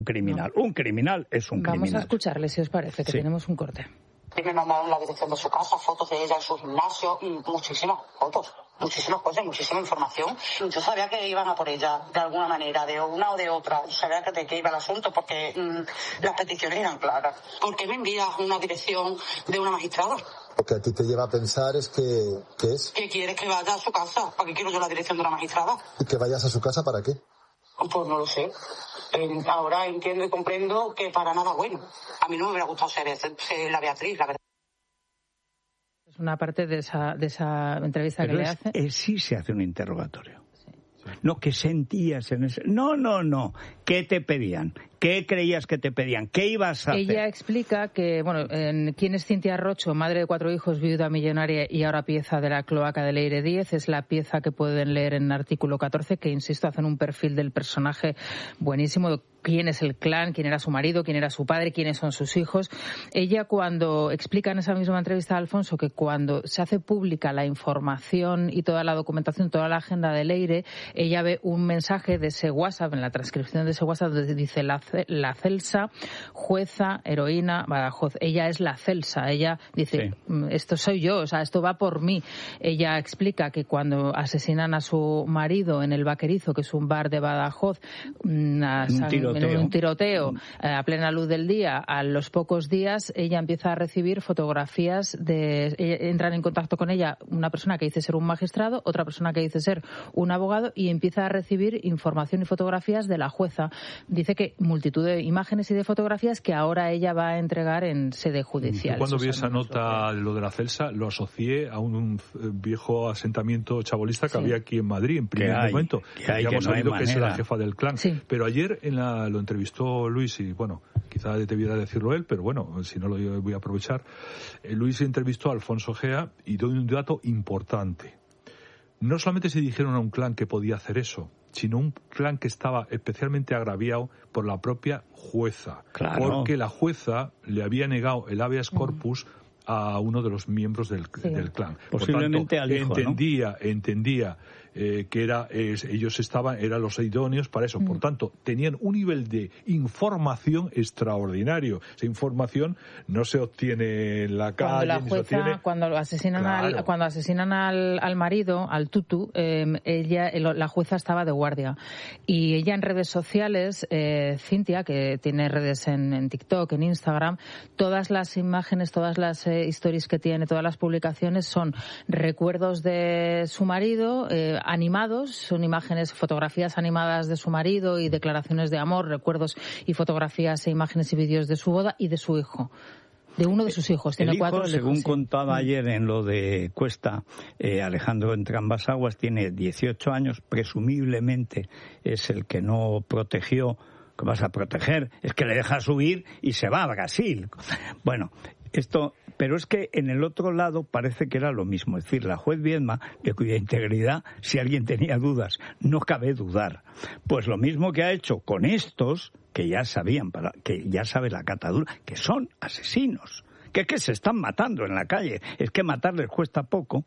criminal. No. Un criminal es un criminal. Vamos a escucharle, si os parece, que tenemos un corte. Y me mandaron la dirección de su casa, fotos de ella en su gimnasio y muchísimas fotos, muchísimas cosas, muchísima información. Yo sabía que iban a por ella de alguna manera, de una o de otra. Sabía de qué iba el asunto porque las peticiones eran claras. ¿Por qué me envías una dirección de una magistrada? Lo que a ti te lleva a pensar es que... ¿Qué es? Que quieres que vaya a su casa. ¿Para qué quiero yo la dirección de una magistrada? ¿Y que vayas a su casa para qué? Pues no lo sé. Ahora entiendo y comprendo que para nada bueno. A mí no me hubiera gustado ser la Beatriz, la verdad. Es una parte de esa entrevista que le hace. Sí se hace un interrogatorio. Sí. No, que sentías en ese... No. ¿Qué te pedían? ¿Qué creías que te pedían? ¿Qué ibas a hacer? Ella explica que, ¿quién es Cintia Rocho? Madre de 4 hijos, viuda millonaria y ahora pieza de la cloaca de Leire 10. Es la pieza que pueden leer en artículo 14, que, insisto, hacen un perfil del personaje buenísimo, de quién es el clan, quién era su marido, quién era su padre, quiénes son sus hijos. Ella, cuando explica en esa misma entrevista a Alfonso que cuando se hace pública la información y toda la documentación, toda la agenda de Leire, ella ve un mensaje de ese WhatsApp, en la transcripción de ese WhatsApp, donde dice la Celsa, jueza, heroína, Badajoz. Ella es la Celsa. Ella dice, esto soy yo, o sea, esto va por mí. Ella explica que cuando asesinan a su marido en el Vaquerizo, que es un bar de Badajoz, en un tiroteo a plena luz del día, a los pocos días ella empieza a recibir fotografías entran en contacto con ella una persona que dice ser un magistrado, otra persona que dice ser un abogado, y empieza a recibir información y fotografías de la jueza. Dice que multitud de imágenes y de fotografías que ahora ella va a entregar en sede judicial. Yo cuando vi esa nota, lo de la Celsa, lo asocié a un viejo asentamiento chabolista que había aquí en Madrid en primer momento. Ya hemos sabido que es la jefa del clan. Sí. Pero ayer lo entrevistó Luis y, quizá debiera decirlo él, pero si no lo voy a aprovechar. Luis entrevistó a Alfonso Gea y dio un dato importante. No solamente se dijeron a un clan que podía hacer eso, sino un clan que estaba especialmente agraviado por la propia jueza. Claro. Porque la jueza le había negado el habeas corpus a uno de los miembros del clan. Posiblemente por tanto, al hijo, entendía que eran los idóneos para eso. Por tanto, tenían un nivel de información extraordinario. Esa información no se obtiene en la calle. Cuando la jueza, cuando asesinan al marido, al Tutu, la jueza estaba de guardia. Y ella en redes sociales, Cintia, que tiene redes en TikTok, en Instagram, todas las imágenes, todas las stories que tiene, todas las publicaciones son recuerdos de su marido, animados, son imágenes, fotografías animadas de su marido y declaraciones de amor, recuerdos y fotografías e imágenes y vídeos de su boda y de su hijo. De uno de sus hijos, tiene 4. Según contaba ayer en lo de Cuesta, Alejandro Entrambas-Aguas tiene 18 años, presumiblemente es el que no protegió. ¿Qué vas a proteger? Es que le deja subir y se va a Brasil. Pero es que en el otro lado parece que era lo mismo. Es decir, la juez Viedma, de cuya integridad, si alguien tenía dudas, no cabe dudar. Pues lo mismo que ha hecho con estos, que ya sabían, que ya sabe la catadura, que son asesinos, que se están matando en la calle. Es que matarles cuesta poco.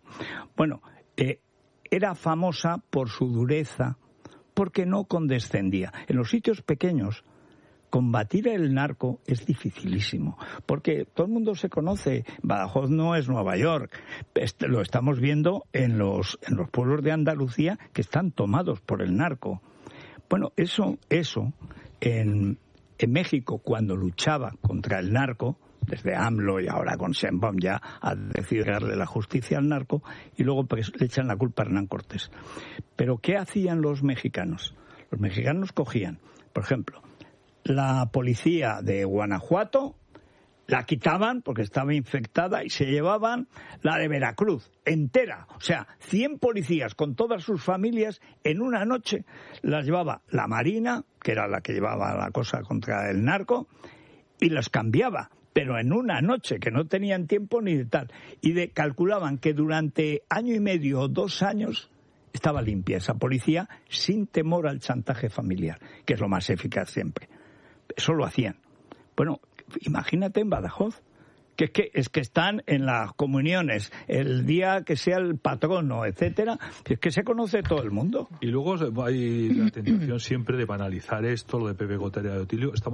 Era famosa por su dureza, porque no condescendía. En los sitios pequeños, combatir el narco es dificilísimo, porque todo el mundo se conoce. Badajoz no es Nueva York. Lo estamos viendo en los pueblos de Andalucía que están tomados por el narco. Eso en México, cuando luchaba contra el narco, desde AMLO y ahora con Sheinbaum ya ha decidido darle la justicia al narco, y luego le echan la culpa a Hernán Cortés. Pero ¿qué hacían los mexicanos? Los mexicanos cogían, por ejemplo, la policía de Guanajuato, la quitaban porque estaba infectada y se llevaban la de Veracruz entera. O sea, 100 policías con todas sus familias en una noche las llevaba la Marina, que era la que llevaba la cosa contra el narco, y las cambiaba, pero en una noche, que no tenían tiempo ni de tal. Y calculaban que durante año y medio o 2 años estaba limpia esa policía sin temor al chantaje familiar, que es lo más eficaz siempre. Eso lo hacían. Imagínate en Badajoz, que es que están en las comuniones, el día que sea el patrono, etcétera, es que se conoce todo el mundo. Y luego hay la tentación siempre de banalizar esto, lo de Pepe Gotera de Otilio.